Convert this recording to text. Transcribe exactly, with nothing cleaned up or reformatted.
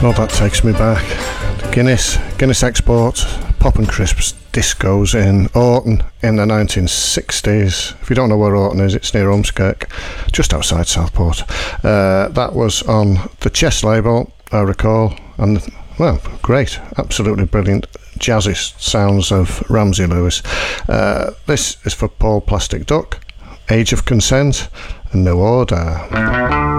Oh, that takes me back. Guinness, Guinness Export, Pop and Crisps discos in Orton in the nineteen sixties. If you don't know where Orton is, it's near Umskirk, just outside Southport. Uh, that was on the Chess label, I recall, and well, great, absolutely brilliant, jazzy sounds of Ramsey Lewis. Uh, this is for Paul Plastic Duck, Age of Consent, and No Order.